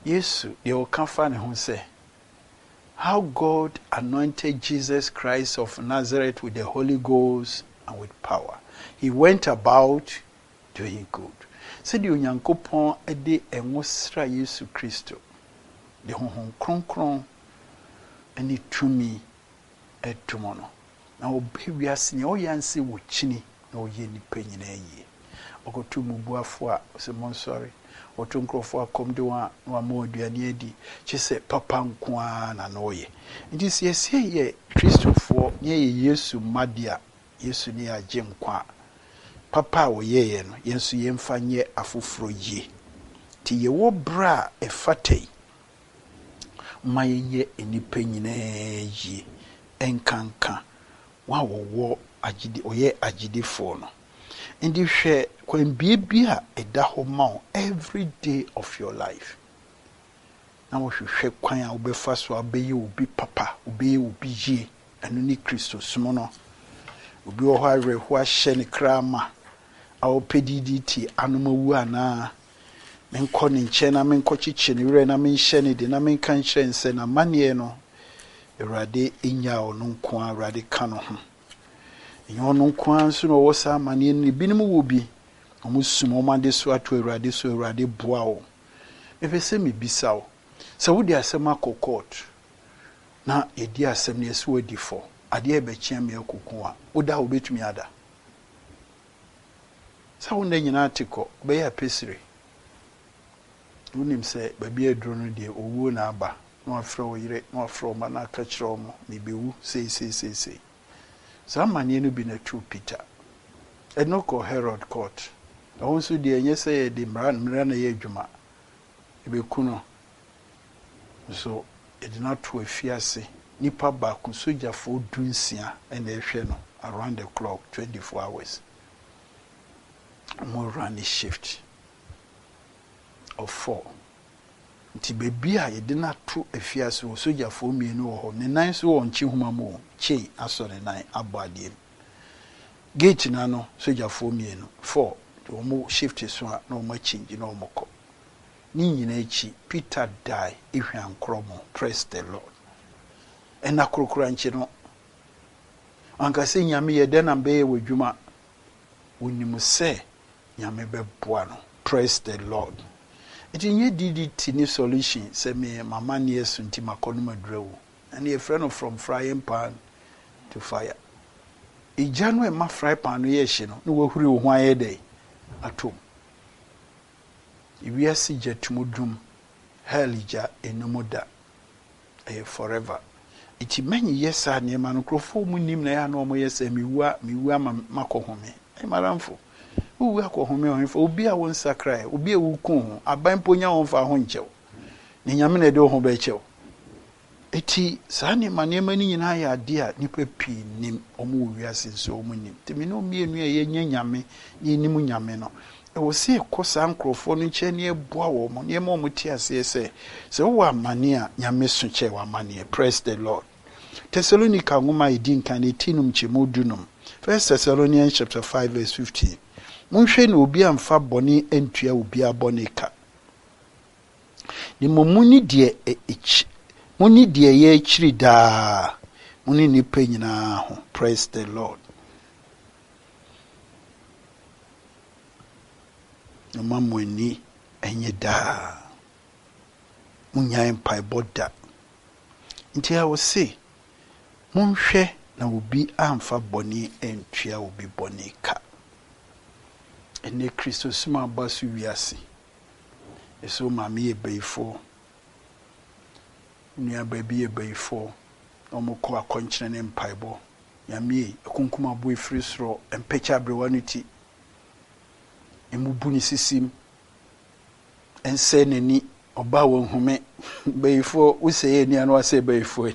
Yesu, you can find who say, how God anointed Jesus Christ of Nazareth with the Holy Ghost and with power. He went about doing good. Said the Onyankopon ede enwosra Yesu Kristo. The honhom kronkron ani tumi etumono. Na obe wiase ne oyanse wo chini na oye nipa nyina yie. Okotu mubuafo a se mon sorry. Otu nkrofo akomde wa ma oduane adi. Chise papa nko na na oye. Nti se ye Kristofo ye Yesu madia. Yesu ni agye nkwa. Papa wo ye no yensu yemfa nye afoforo ye. Ti ye wo bra efatei. Ma ye enipa nyina ye. Enkanka. Wa wo agidi oye agidifo no. Ndi hwe kwan bia eda ho ma every day of your life. Na wo hwe kwan a obefa so abeyi obi papa, obeyi obi ye. Anu ni Kristo sumo no. Obi wo ha reho ahye ne krama. A opedidi ti anomawu ana. Menko ne nche na menko chiche ne wure na menhye ne de na menka nkyere nse na manie no. Erade enya ono nko a erade ka no ho. Enyo nko a nso no wo sa manie ne binim wo bi. Omusum omade so ato erade so erade boa wo. Efese me bisa wo. Se wo di asem akokot. Na edi asem ne esi wadi fo. Ade e be chia me akokon a. Wo da wo betumi ada. Sa wo nda nyina atiko be ya pesire. Unim se baby edro no de owo na aba. No afro wo yire, no afro ma na aka kire omo. Me bewu sei. Sa manie no bi na true Peter. Enoko Herod court. Ahonso de enye se de mra na ye adwuma. Ebe kuno. So it did not to afiase. Nipa ba ku sojafo dunsia na ehwe no around the clock 24 hours. More run shift of 4. Nti bebi a ye de na to afiase wo sojafo mienu wo ho. Ne nan so wo nchi huma mo. Chei aso ne nan abo adiem. Gate na no sojafo mienu 4. To mo shift so na mo change na mo ko. Ni nyina echi Peter die ehwe ankromo. Praise the Lord. Ena kurukura nchi no. Anka se nyame ye de na be wo dwuma. Wonimu se nyame be boa no. Praise the Lord. Iti nye DDT ni solution se me mama ni yesu nti makono madrewo. And a friend from frying pan to fire. Ijanu e ma fry pan no ye hye no. No wo huri wo ho aye dey. Atom. Iwiase jatumudum. Helija enomoda. Forever. Iti menyi yesa ne ma no krofo mu nim na ya no mo yesa miwa makohome. Maramfo. Uwe akohome onfo obi a won sakra obi a wukun ho aban ponya won fa ho nchew. Ne nyame na de ho ba chew. Eti saa ne manema ni nyina ya ade a nipa pi nim omo wiase so omo nim. Temi no mienu ye nyame ni nim nyame no. E wo se kosa nkrofo no nche ne eboa wo mo ne mo ti ase se wo amane a nyame so che wa amane. Praise the Lord. Thessalonica ngoma idin kan etinum chemodunum. 1 Thessalonians chapter 5 verse 15. Munhwe na obi amfa bone entua obi abone ka. Ni momuni die ye chiri da. Muni ni pe nyina ho. Praise the Lord. No mamweni enye da. Munya empai boda. Nti a wo se munhwe na obi amfa bone entua obi bone ka. Ene Kristo suma basu wiase. Eso mami ebeifo. Nua baby ebeifo. Omukọ akonkyere ne mpaibo. Yami ekunkuma bo efiri soro empecha brewanuti. Emubu ni sisim. Ense neni oba wonhume beifo useye ni anu ase beifo.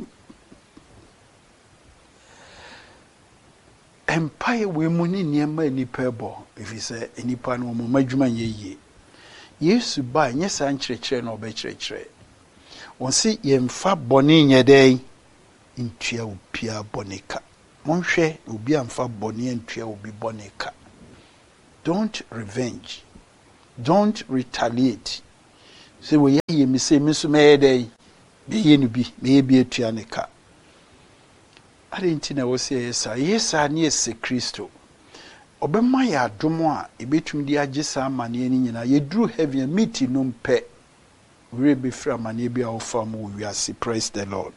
Empire we muni niema nipa ebo efise enipa no mo madwuma yeye. Yesu ba nyesa nkyerɛkyerɛ na ɔbɛkyerɛkyerɛ. Wonsi yemfa bɔne nyɛdɛn ntua opia bɔne ka. Monhwɛ obi amfa bɔne ntua obi bɔne ka. Don't revenge. Don't retaliate. Say we ye me say me so me dey be ye no bi me ye bi atua ne ka. Adenti na wo say yes na yes Kristo. Obema ya adomo a ebetumi di age sa amane ani nyina ye duru heaven meet no mpe. We be fra amane bi a wo fam wo wiase. Praise the Lord.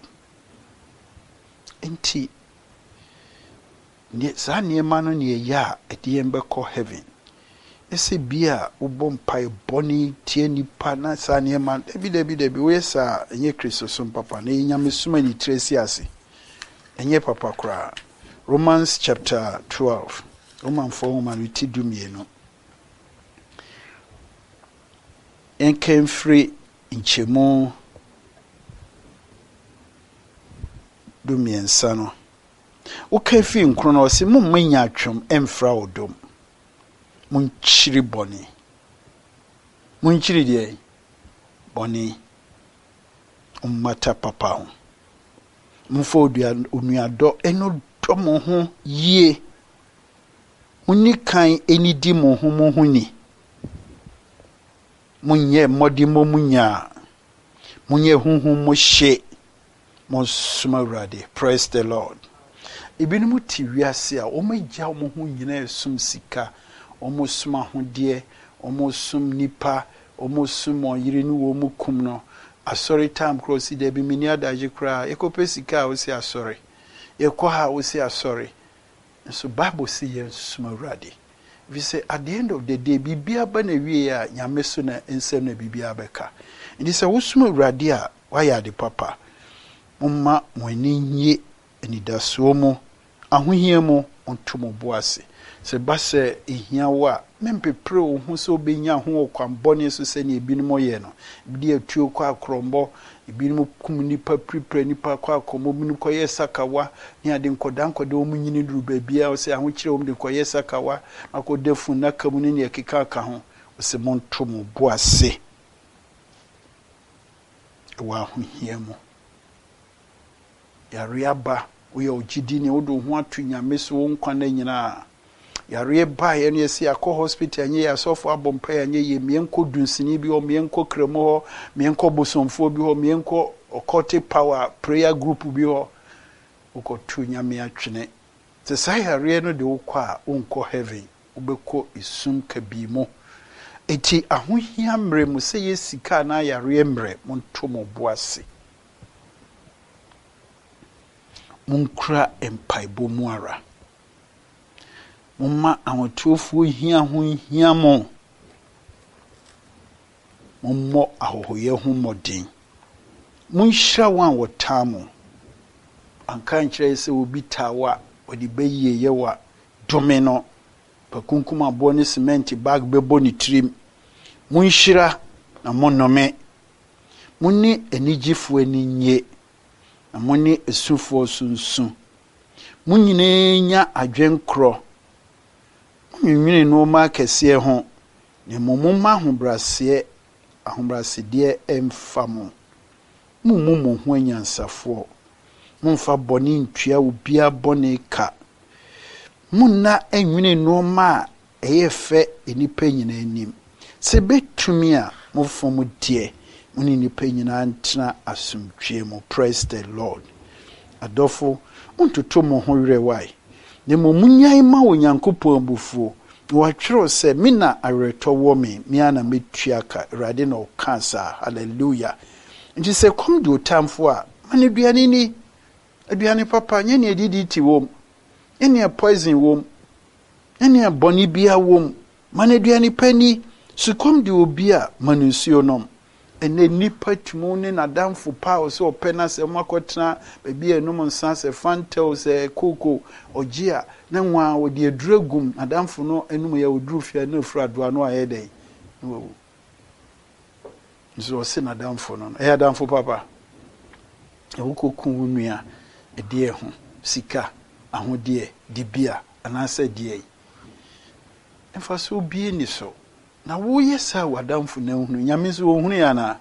Enti sa niema no ne ya ede yembekọ heaven. Ese bia ubọ mpa boni tie nipa na sa niema debi we sa enye Kristo som papa na nyame suma ni tresi ase. Enye papa kra. Romans chapter 12. Roman 4 woman witi dumienu. Enken free inchemu dumiensa no. Uka fi nkro na osi mummanya atwom emfra odom. Munchiri boni. Munchiri die boni. Ummata papa ho. Mufo onuado eno dɔ mo ho yie. Munni kan enidi mo ho ni. Munye modi mo munya. Munye hunhun mo hye. Mo suma urade. Praise the Lord. Ibinimu ti wiase a omagya mo ho nyina esum sika. Omo suma ho de, omo sum nipa, omo sum oyire ni wo mu kum no. Asori time cross de bi mini adaje kra. Ekope sika o si asori. Ekọ ha o si asori. So Bible say yen suma urade. We say at the end of the day bibia ba na wie a nyame so na ensem na bibia beka. Ndi say wo suma urade a waya de papa. Mumma mo ani nye anidaso mu ahohia mu ontomo boase. Se ba se ehia wa mempepre wo ho so benya ho okwambone so se ne ebinimo ye no. Bi atuo kwa akrombo ebinimo kum nipa prepre nipa kwa akomo binu koye sakawa ni ade nkoda nkoda wo munyini duru babia wo se aho kire wo de koye sakawa akodefu na kamu ne ekeka aka ho wo se montomo boase. Wa ahohia mu yare aba we ogidi ne wodo ho atu nyame so wo nkwa na nyina yare ba ye no yesi akọ hospital nye ya sofo abompa ya nye ye mienko dunsini bi o mienko kremo ho mienko bosomfo bi ho mienko okote power prayer group bi ho ukotu nyame atwene se sai yare no de wokọ unko heaven ubekọ isum kabimo eti ahohia mre mu se yesika na yare mre montomo boase. Munkra empaibo muara. Mumma awotuofu hia ho hia mo. Mummo ahohoye ho modin. Munhira wan wotamo. Anka nkyere se obi tawa odi beye yewa domino. Pakunkuma boni cement bag bebo ni trim. Munhira na monome. Munni enigifu eninye. Amoni esufo sunsun. Munyine nya adwenkro. Munwine no ma kese ho. Ne momoma ahobrase de emfamo. Mumumu ho anyansafo. Mumfa boni ntua obia boni ka. Munna enwine no ma eyefe enipa nyina anim. Se betumi a mofom de muni nipa nyina antena asumtwe mu. Praise the Lord. Adofo untoto mo ho rewai ne mo munyai ma onyankopon bufuo wa twero se me na areto wo me ana metuaka rade na okansa. Hallelujah. Nti se kom do tamfo a mane duane ni aduane papa nye ne edidi ti wom ene poison wom ene boni bia wom mane duane pani su kom de obi a manusuo nom ene nipa tumu ne nadamfo pa so opena se makotena baby enum nsa se fantel se koko ogia na nwa wo de aduragum nadamfo no enum ya oduru fia na fura do ano ayede wo nso se nadamfo no e adamfo papa e wokoku nua e de ho sika ahode dibia anase de emfa so bie ni so na wo yesa wadamfo na hunu nyame so wo hunu ya na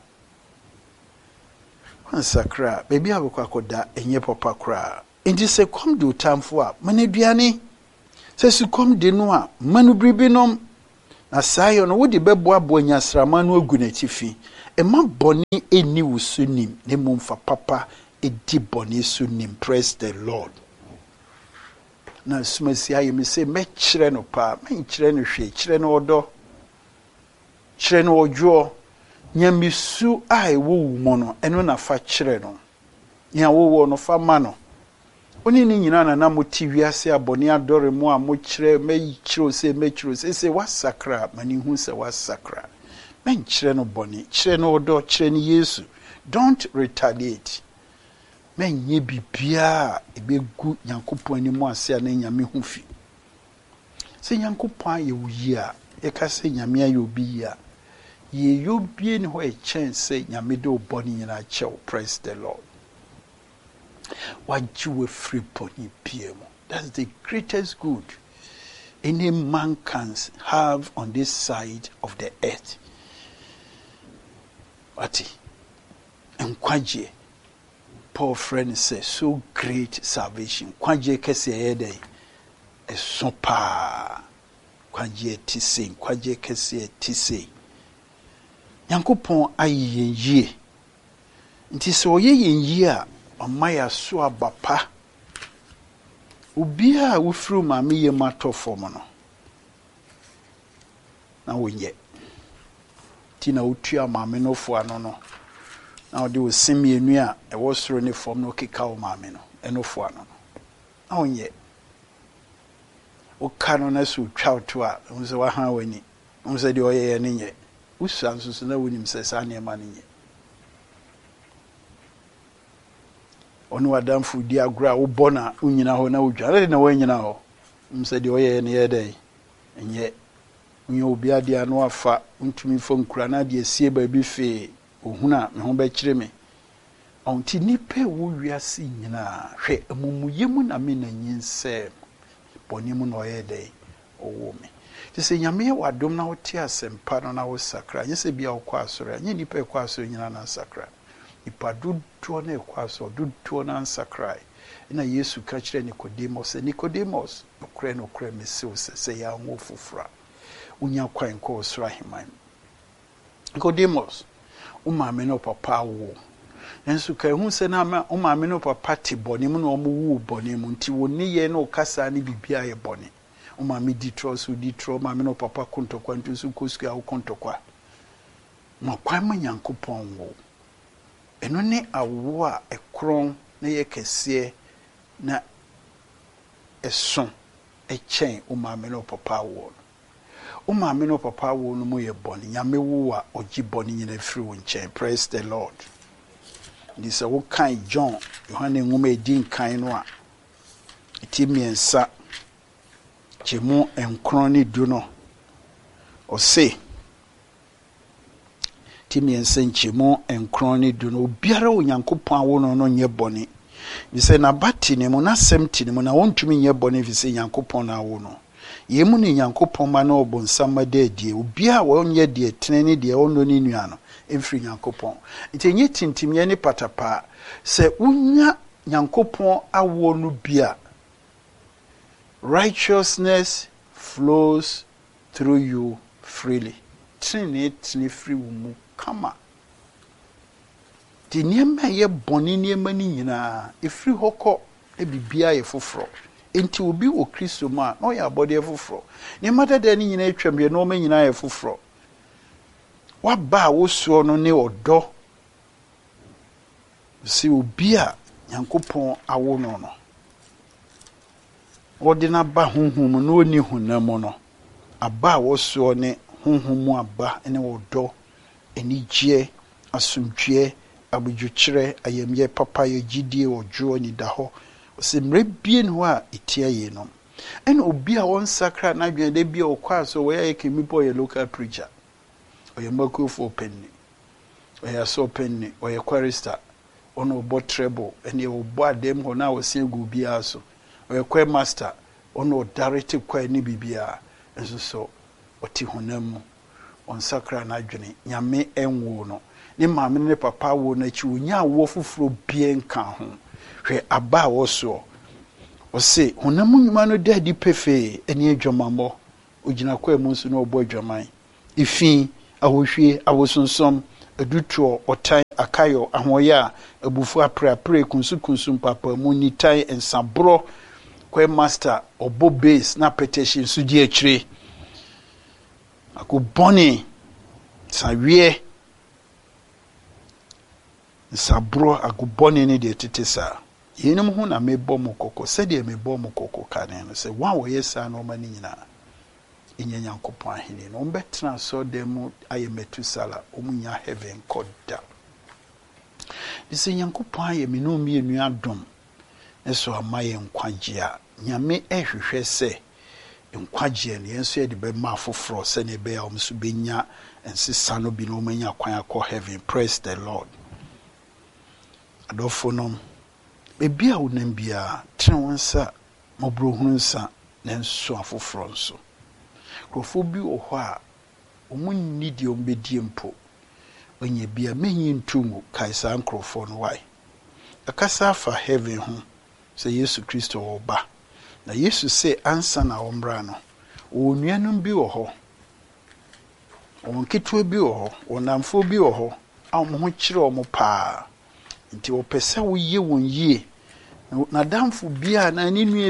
ansakra baby abekọ akoda enye papa kra enti se kom do tamfo a mane duane se su kom de no a manu bribinom na sayo no wodi beboabo nyasrama no agu n'atifi ema boni eni wusunim ne mumfa papa edi boni sunim. Praise the Lord. Na sumasi aye me say me kire no pa me kire no hwe kire no odo kire no ojo nyamisu ai wo mo no eno na fa kire no nya wo no fa ma no oni ni nyina na moti wiase aboni adore mu a mo kire me kire se wasakra mani hu se wasakra men kire no boni kire no odo kire ni Yesu. Don't retaliate. Men ye bibia ebegu Nyankopon ni mu ase na nyame hu fi se Nyankopon ye wuyi a e ka se nyame aye obi ya ye yobie ni ho e chance nyame de oboni nyina chew. Praise the Lord. What you were free pony piemo. That's the greatest good any man can have on this side of the earth. Wati enkwaje Paul friend says so great salvation. Kwaje kese yede eso pa. Kwaje tise, kwaje kese tise. Nyankopon ayi yie. Nti so oye yie a omaya so abapa. Obi a wofru ma me ye mato fom no. Na wonye. Ti na otua ma me no fo ano no. Now they will see me in here. I was running from no kikao mamino, and no fuano. Oh, yet. O canoness who chow to her, who's a wahaweni, who said, oh, yeah, and yet. Who sounds no William says, I near money yet. On what damn food, dear grow, bona, unina, ho, no, I didn't know when you know. Said, oh, yeah, any day. And yet, when you be a dear no fat, unto me from Cranadia, see baby fee. Ohuna me ho be kire me onti nipa wo wiase nyina hwe amumuyemu na me na nyinse bonimu no yede owo me tise nyame wadom na wote asempa no na wo sakra nyese bia wo kwa asore nye nipa kwa asore nyina na sakra ipa dudu na kwa asore dudu na sakra na Yesu ka kire Nicodemus okre mesiw se ya nwo fufura unya kwan ko osura himan Nicodemus umame no papa wo nensu ka hu se na umame no papa ti boni mu no omu boni mu nti woni ye no kasa ni bibia ye boni umame ditro umame no papa kontokwa ntu su kosua wo kontokwa mo kwan ma Nyankopon wo eno ne awo a ekron na ye kese na eson echen umame no papa wo umame no papa wo no mo ye boni nyame wo a ogi boni nyina firi wo nchen. Praise the Lord. This a wo kan John Yohane ngoma edin kan no a etimiensa chemu enkron ne du no o se timiensa chemu enkron ne du no obiara onyankopon awo no no nye boni bi se na bati ne mo na semti ne mo na wontumi nye boni fi se nyankopon na awo no yemu ni Nyankopon ma na obonsama de die obia wonye de tenene de ono ni nua no emfiri Nyankopon nti enye tintimye ne patapa se unya Nyankopon awo no bia righteousness flows through you freely. Trini free mu kama di niema ye boni niema ni nyina efiri hokọ ebibia ye foforo enti obi wo Kristo ma no ya body foforo ne mata de ni nyina atwam ye no ma nyina ye foforo wa ba wo so no ne odo si obi a Nyankopon awo no no odina ba honhom no oni honam no aba wo so ne honhom aba ene odo enigye asumdwe abudwukire ayemye papa ye gidie ojo ni da ho se mrebie no a etia ye no en obi a won sakra na dwen de bia okwa so we ye kemi boy local preacher oye makofo penny oye so penny oye chorister ono bo treble ene obo adem ho na wose gu bia so oye kwa master ono direct kwa ni bibia enso so oti honam on sakra na dwen nyame enwo no ni maame ne papa wo na chi onya wo foforo bie nka ho hwe aba wo so o se honam nyuma no dadi pefe eni adwamambo ojina kwa mu nso na obo adwaman ifi ahohwie awosonsom adutuo otan akayo ahoya abufu aprapre kunsu papa mu nitan ensabro kwa master obo base na petition so di akire akobone sawie sabro akobone ne de tetesa yenim ho na mebɔ mo kokko sɛ de mebɔ mo kokko kane no sɛ wa wo yesa no ma ni nyina enya Nyankopɔn ahene no ombɛtena so dem aye Metusala omunya heaven koda dise Nyankopɔn aye minu mienu adom eso amaye nkwagye a nyame ehwehwɛ sɛ nkwagye no yenso ye de be ma afoforo sɛ ne be ya omso benya ensesa no bi no omanya kwan akɔ heaven. Praise the Lord. Adofo no bebia wonam bia tena wonsa mobrohunu nsa na nso afoforo nso krofo bi wo hɔ a omunni de ombedie mpo onye bia menyi ntumu kaisa nkrofo no wai akasa afa heaven ho sɛ Yesu Kristo wo ba na Yesu sɛ ansa na ombra no onuanum bi wo hɔ onketo bi wo hɔ onamfo bi wo hɔ a mo ho kyerɛ o mo paa nti opese wo ye won yie na damfo bia na ni nua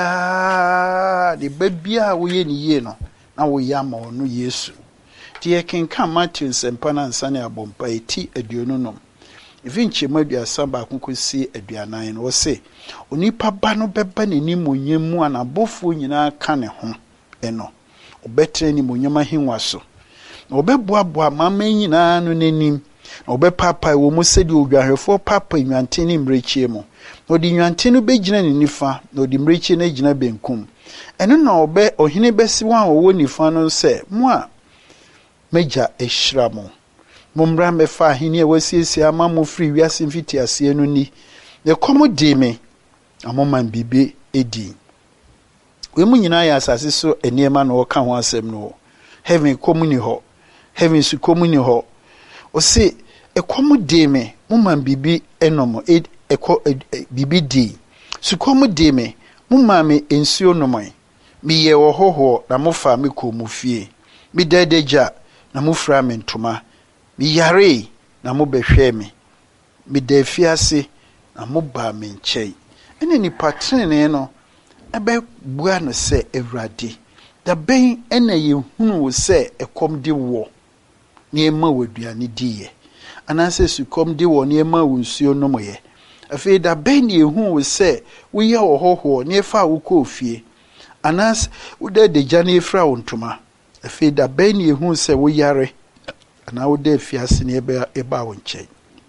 bia de ba bia wo ye ni yie no na wo ya ma ono Yesu ti e kenka Matthew sempa na nsane abompa eti aduonu nom evinche maduasa ba konkosi aduanan no wo se onipa ba no beba nani monyam anabofo nyina ka ne ho eno obetre ni monyam ahenwa so na obeboaboa mama nyina no nanim na obepapa wo mu sedi odwahwefo papa nwanten ni mrechie mu na odi nwanten no begina ni nifa na odi mrechie na gina benkum eno na obe ohene besi wan wo nifa no se mo a meja ehira mo momra mefa ahene e wasiesie ama mo free wiase mfiti ase no ni ne komo di me amoman bibe edi we mu nyina ya asase so eniema na woka ho asem no heaven komuni ho heaven su komuni ho o se ekomu de me mumman bibi enomo bibi di su komu de me mumma me ensuo nomai mi ye wo hoho na mofa me ko mu fie mi dedeja na mofra me ntoma mi yare na mo behwe me mi da fiase na mo ba me nkyei ene ni patrene no ebe bua no se Awurade da ben ena ye hunu wo se ekom de wo ne ema waduane diye anase sukom de wo ne ema wo nsuo no moye afi da ben ye hunu wo se wo ye ohoho ne fa wo ko fie anas wo da de jane efra wo ntoma afi da ben ye hunu se wo yare ana wo da fiase ne eba wo nkyɛn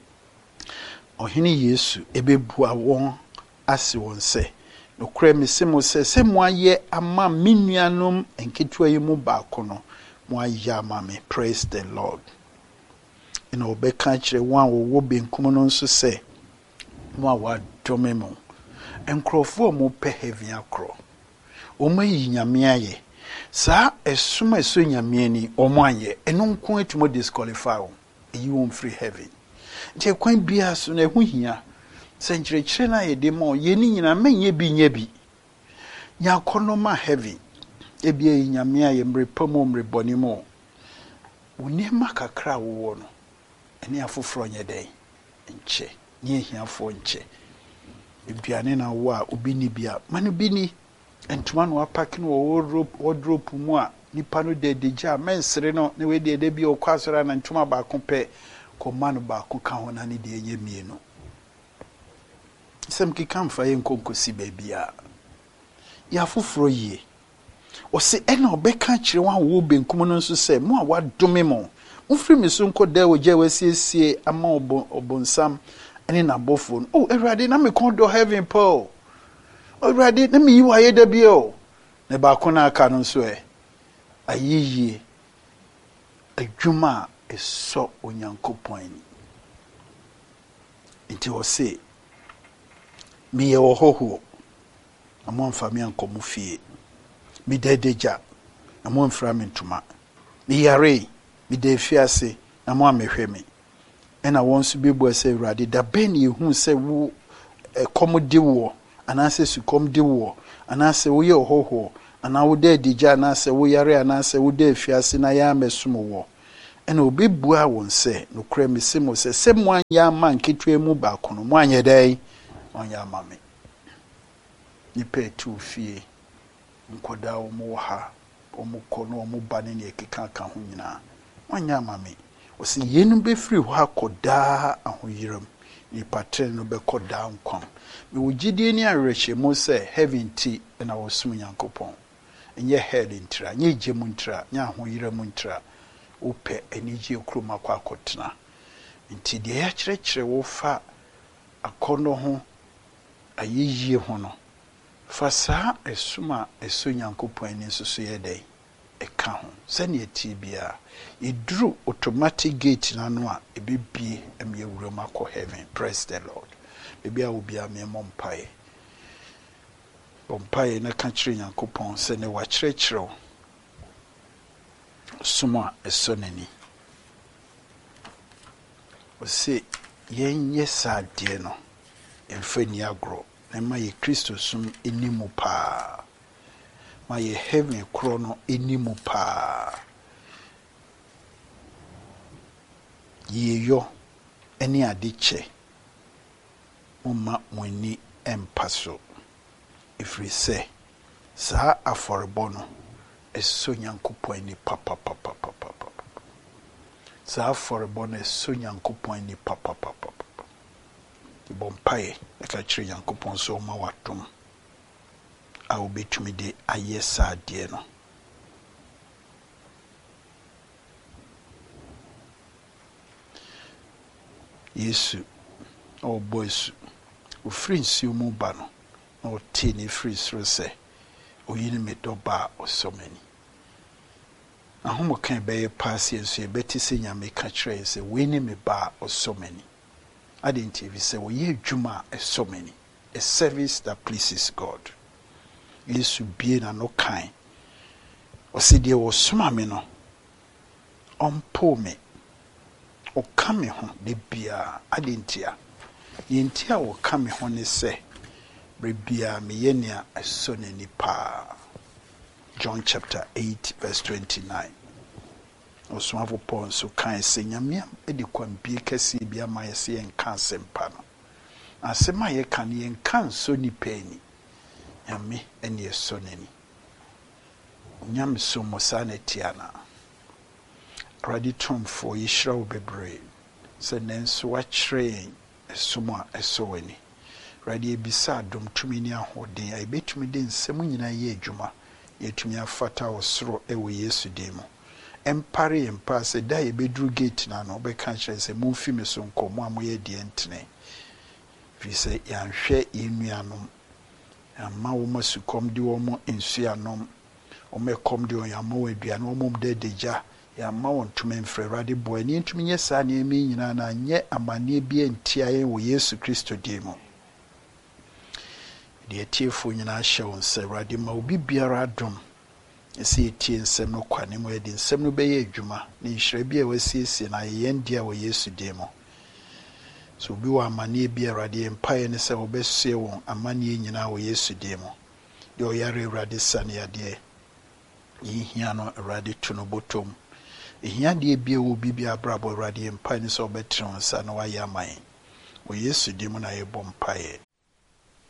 ohene Yesu ebebua won ase won se no kra mesemo se mo aye ama menuanom enketua yi mu baako no mo aye ama me. Praise the Lord. Ina obeka kire wan wo benkum no nso se mo awa dome mo enkrofo mo pe heaven akro o mayi nyame aye sa esuma eso nyame ani o mo anye eno nko etimo disqualify o eyi won free heaven nti kwan bia so na ehu hia senkyerɛkyerɛ na yɛ de mo ye ni nyina menye bi nya bi nya konoma heaven ebia nyame aye mrepamu mreboni mo woni makakra wo no ene afoforo nye den nche ni ehiafo nche eduane na wo a obi ni bia manu bi ni entuma no apake no wardrobe mu a nipa no de deja mensere no ne we de bi o kwasora na ntuma ba ko pe ko manu ba ko ka ho na ne de enye mienu sem ki kam fa ye nkonkosi babia ya foforo yie o se ena obeka kire wan wo benkum no nso se mo a wadome mo mfiri mi so nko da oje wasiesie ama obonsam ene na bofo oh Awurade na me kon do heaven paul Awurade na me yi wa ye da bi o ne ba ko na aka no nso ayiyie adwuma eso onyankopɔn nti o se mi ye wo hoho amon fa mi ankomu fie mi dedeja amon fra mi ntuma mi yare mi de fiase amon amehwe mi ena won su bebu ase Awurade da ben ye hu se wo kom de wo anase su kom de wo anase wo ye hoho ana wo de digya na se wo yare na se wo de fiase na ya mesom wo ena obi bua won se no kra mesimo se mo anya ma nketwe mu ba kono mo anya dai onya ma me ni pe tu fie nkoda wo mo ha o mo kono o mo ba ne ekeka ka ho nyina onya ma me o se yenu be free ho akoda ahoyiram ni patre no be koda nkwan me wo gidie ni areche mo se heaven ti na wo sum Nyankopɔn enye head intra nye gemu ntra nya ahoyiram ntra upe eniji okroma kwa akotena nti de ya kyerɛkyerɛ wo fa akɔnɔ ho ayiyie ho no fa saa esuma eso Nyankopɔn ani nsoso yɛ dɛ ɛka ho sɛne eti bia iduru automatic gate na no a ebibie em ye wuram akɔ heaven. Praise the Lord. Bibia obi a me mompae na ka kyerɛ Nyankopɔn sɛ ne wa kyerɛkyerɛ suma esoneni o se yenye sadie no emfani agro na ma ye Kristo sum enimu pa ma ye heaven kro no enimu pa yeyo eni adiche mumma muni empaso ifri se sa aforebo no eso Nyankopɔn ni papa sa aforebo no eso Nyankopɔn ni papa bompae e ka kyerɛ Nyankopɔn so ma watom a obetumi de ayɛ saade no Yesu o boys ofiri nsuo mu ba no na ɔte ne free soro sɛ oyini me doba osomani ahomo kan bɛyɛ paase nso yɛbɛte sɛ Nyame ka kyerɛ sɛ weini me ba osomani adenti bi sɛ wɔyɛ adwuma esomani, a service that pleases God. Yesu bie na no kan ɔsi deɛ wɔsoma me no ɔmpo me ɔka me ho de bia adenti a yɛnti a wɔka me ho ne sɛ rebia me yenia esonani pa. John chapter 8 verse 29. Oswafo Paul so kan sɛ Nyame edi kwambie kɛse bia ma yɛ se yɛnka asɛmpa no asɛm a yɛka ne yɛnka nso nipa ani Nyame ɛne esonani Nyame so mo sa na tiana Awurade tomfo yɛhyira wo bebree sɛ nanso wakyerɛ yɛn esom a ɛsɔ w'ani Awurade ebisa adom tumi ne ahoɔden a ebetumi de nsɛm nyinaa yɛ adwuma yɛtumi afata osoro ɛwɔ Yesu din mu empare yempa sɛ da yɛbɛduru gate na no bɛka kyerɛ sɛ momfi me so nkɔmɔ a moyɛ deɛ ntene fi sɛ yɛanhwɛ yɛnnuanom amma wo masukom de wo mo nsuanom wo mɛkom de wo yamma wo aduane wo mom de degya yamma wo ntoma mfrɛ Awurade boa ani ntumi nyɛ saa ne emi nyinaa na nyɛ amanneɛ bi antia yɛn wɔ Yesu Kristo din mu de atiefo nyinaa hyɛ wo nsa Awurade ma obi biara adom ɛsɛ etie nsɛm no kwane mu ɛde nsɛm no bɛyɛ adwuma ne nhyira bi a wasiesie na yɛn dia wɔ Yesu din mu so obi wɔ amanneɛ bi Awurade mpaeɛ ne sɛ wɔbɛsue wɔn amanneɛ nyinaa wɔ Yesu din mu de ɔyare Awurade sane yadeɛ yɛhia no Awurade to no bɔtɔm ehia deɛ bi wɔ bibi abrabɔ Awurade mpaeɛ ne sɛ wɔbɛtene wɔn nsa na wɔayɛ aman wɔ Yesu din mu na yɛbɔ mpaeɛ